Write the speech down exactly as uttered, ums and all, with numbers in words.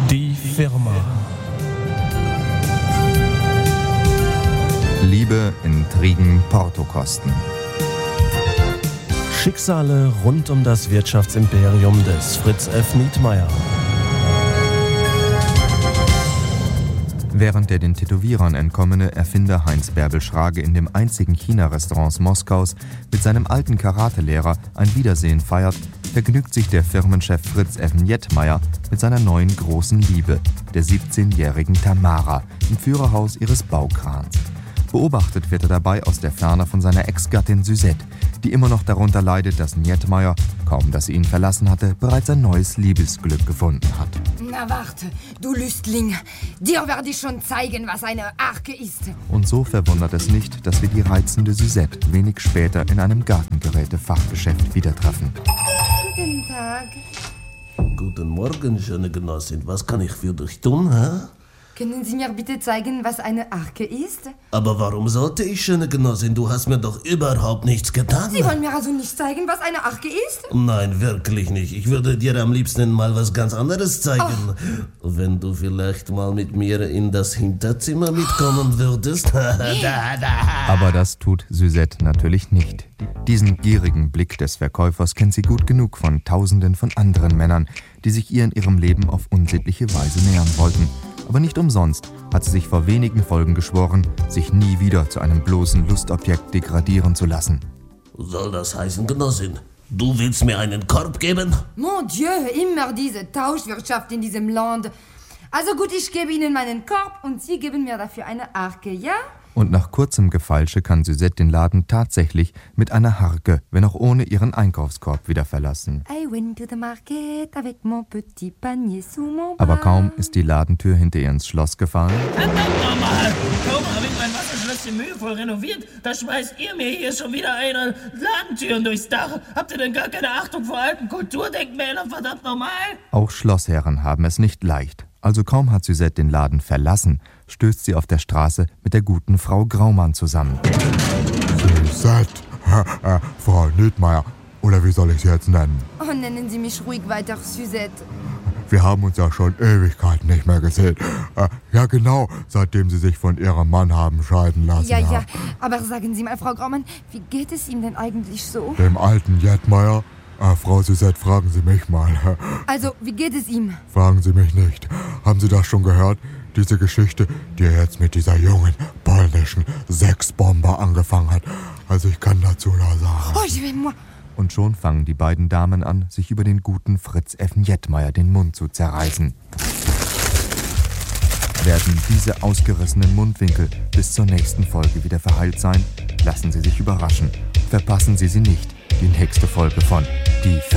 Die Firma. Liebe, Intrigen, Portokosten. Schicksale rund um das Wirtschaftsimperium des Fritz F. Nietmeyer. Während der den Tätowierern entkommene Erfinder Heinz Bärbel Schrage in dem einzigen China-Restaurant Moskaus mit seinem alten Karatelehrer ein Wiedersehen feiert, vergnügt sich der Firmenchef Fritz F. Nietmeyer mit seiner neuen großen Liebe, der siebzehnjährigen Tamara, im Führerhaus ihres Baukrans. Beobachtet wird er dabei aus der Ferne von seiner Ex-Gattin Suzette, die immer noch darunter leidet, dass Nietmeyer, kaum dass sie ihn verlassen hatte, bereits ein neues Liebesglück gefunden hat. Na warte, du Lüstling, dir werde ich schon zeigen, was eine Arke ist. Und so verwundert es nicht, dass wir die reizende Suzette wenig später in einem Gartengeräte-Fachgeschäft wieder treffen. Guten Tag. Guten Morgen, schöne Genossin. Was kann ich für dich tun, hä? Können Sie mir bitte zeigen, was eine Arke ist? Aber warum sollte ich, schöne Genossin? Du hast mir doch überhaupt nichts getan. Sie wollen mir also nicht zeigen, was eine Arke ist? Nein, wirklich nicht. Ich würde dir am liebsten mal was ganz anderes zeigen. Oh. Wenn du vielleicht mal mit mir in das Hinterzimmer mitkommen würdest. Aber das tut Suzette natürlich nicht. Diesen gierigen Blick des Verkäufers kennt sie gut genug von Tausenden von anderen Männern, die sich ihr in ihrem Leben auf unsittliche Weise nähern wollten. Aber nicht umsonst hat sie sich vor wenigen Folgen geschworen, sich nie wieder zu einem bloßen Lustobjekt degradieren zu lassen. Soll das heißen, Genossin? Du willst mir einen Korb geben? Mon Dieu, immer diese Tauschwirtschaft in diesem Land. Also gut, ich gebe Ihnen meinen Korb und Sie geben mir dafür eine Arke, ja? Und nach kurzem Gefeilsche kann Suzette den Laden tatsächlich mit einer Harke, wenn auch ohne ihren Einkaufskorb, wieder verlassen. I went to the market avec mon petit panier sous mon bras. Aber kaum ist die Ladentür hinter ihr ins Schloss gefahren. Verdammt nochmal! Kaum habe ich mein Wasserschlösschen mühevoll renoviert, da schmeißt ihr mir hier schon wieder eine Ladentüren durchs Dach. Habt ihr denn gar keine Achtung vor alten Kulturdenkmälern, verdammt nochmal? Auch Schlossherren haben es nicht leicht. Also kaum hat Suzette den Laden verlassen, stößt sie auf der Straße mit der guten Frau Graumann zusammen. Suzette, äh, äh, Frau Nietmeyer, oder wie soll ich sie jetzt nennen? Oh, nennen Sie mich ruhig weiter, Suzette. Wir haben uns ja schon Ewigkeiten nicht mehr gesehen. Äh, ja genau, seitdem Sie sich von Ihrem Mann haben scheiden lassen. Ja, haben. ja, aber sagen Sie mal, Frau Graumann, wie geht es ihm denn eigentlich so? Dem alten Nietmeyer? Äh, Frau Suzette, fragen Sie mich mal. Also, wie geht es ihm? Fragen Sie mich nicht. Haben Sie das schon gehört? Diese Geschichte, die er jetzt mit dieser jungen, polnischen Sexbomber angefangen hat. Also ich kann dazu nur sagen. Oh, je vais moi. Und schon fangen die beiden Damen an, sich über den guten Fritz F. Nietmeyer den Mund zu zerreißen. Werden diese ausgerissenen Mundwinkel bis zur nächsten Folge wieder verheilt sein? Lassen Sie sich überraschen. Verpassen Sie sie nicht. Die nächste Folge von Die